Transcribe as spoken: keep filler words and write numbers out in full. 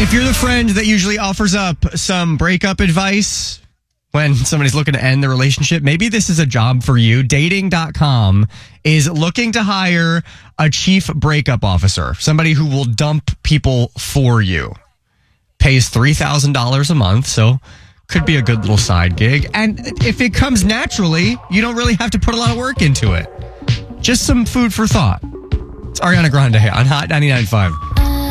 If you're the friend that usually offers up some breakup advice when somebody's looking to end the relationship, maybe this is a job for you. Dating dot com is looking to hire a chief breakup officer, somebody who will dump people for you. Pays three thousand dollars a month, so could be a good little side gig. And if it comes naturally, you don't really have to put a lot of work into it. Just some food for thought. It's Ariana Grande on Hot ninety-nine point five.